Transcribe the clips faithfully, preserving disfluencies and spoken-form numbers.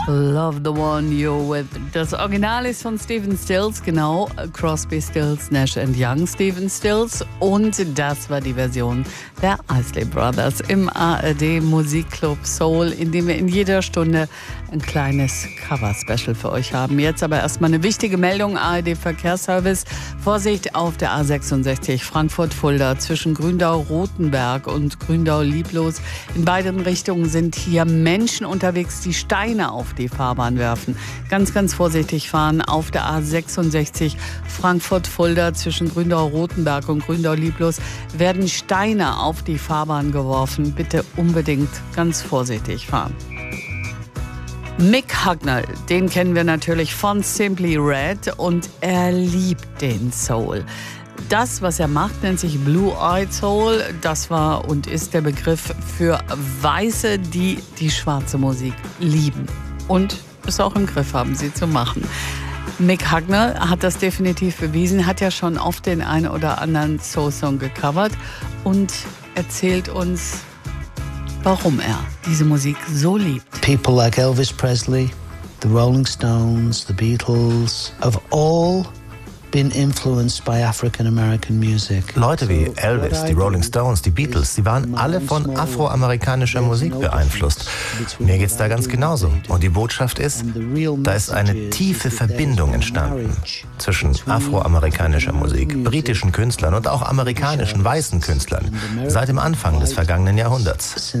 Love the one you're with. Das Original ist von Stephen Stills, genau. Crosby, Stills, Nash and Young, Stephen Stills. Und das war die Version der Isley Brothers im A R D Musikclub Soul, in dem wir in jeder Stunde ein kleines Cover-Special für euch haben. Jetzt aber erstmal eine wichtige Meldung. A R D Verkehrsservice. Vorsicht auf der A sechsundsechzig Frankfurt-Fulda zwischen Gründau-Rotenberg und Gründau-Lieblos. In beiden Richtungen sind hier Menschen unterwegs, die Steine auf die Fahrbahn werfen. Ganz, ganz vorsichtig fahren auf der A sechsundsechzig Frankfurt-Fulda zwischen Gründau-Rotenberg und Gründau-Lieblos werden Steine auf die Fahrbahn geworfen. Bitte unbedingt ganz vorsichtig fahren. Mick Hucknall, den kennen wir natürlich von Simply Red und er liebt den Soul. Das, was er macht, nennt sich Blue-Eyed Soul. Das war und ist der Begriff für Weiße, die die schwarze Musik lieben und es auch im Griff haben, sie zu machen. Mick Hucknall hat das definitiv bewiesen, hat ja schon oft den einen oder anderen Soul-Song gecovert und erzählt uns, warum er diese Musik so liebt. People like Elvis Presley, the Rolling Stones, the Beatles, have all been influenced by African American music. Leute wie Elvis, die Rolling Stones, die Beatles, sie waren alle von afroamerikanischer Musik beeinflusst. Mir geht's da ganz genauso. Und die Botschaft ist, da ist eine tiefe Verbindung entstanden zwischen afroamerikanischer Musik, britischen Künstlern und auch amerikanischen weißen Künstlern seit dem Anfang des vergangenen Jahrhunderts.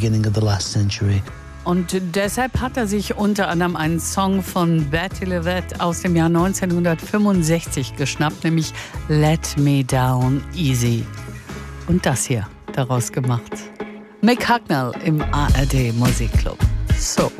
Und deshalb hat er sich unter anderem einen Song von Beatty LaVette aus dem Jahr neunzehnhundertfünfundsechzig geschnappt, nämlich Let Me Down Easy. Und das hier daraus gemacht. Mick Hucknall im A R D Musikclub. So.